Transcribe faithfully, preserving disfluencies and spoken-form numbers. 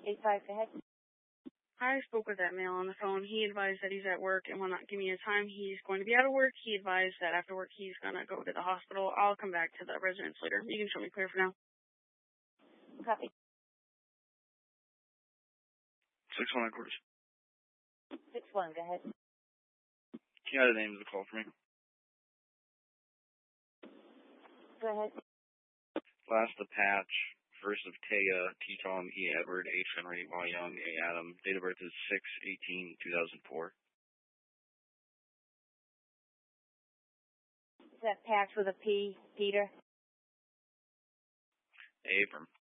eight five, go ahead. I spoke with that male on the phone. He advised that he's at work and will not give me a time. He's going to be out of work. He advised that after work he's going to go to the hospital. I'll come back to the residence later. You can show me clear for now. Copy. six one headquarters. six one, go ahead. Can you have the names of the call for me? Go ahead. Last of Patch, first of Taya, T. Tom, E. Edward, H. Henry, Y. Young, A. Adam. Date of birth is six eighteen two thousand four. Is that Patch with a P, Peter? Abram.